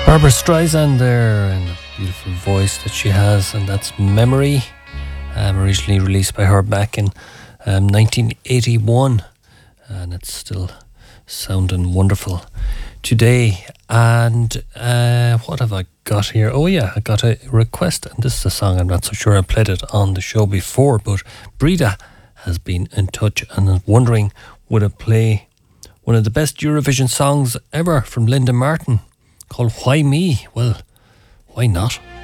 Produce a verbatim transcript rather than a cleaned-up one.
Barbara Streisand there, and the beautiful voice that she has, and that's Memory, um, originally released by her back in um, nineteen eighty-one, and it's still sounding wonderful today. And uh, what have I got here? Oh yeah, I got a request, and this is a song I'm not so sure I played it on the show before, but Breda has been in touch and is wondering, would it play one of the best Eurovision songs ever from Linda Martin, called Why Me? Well, why not?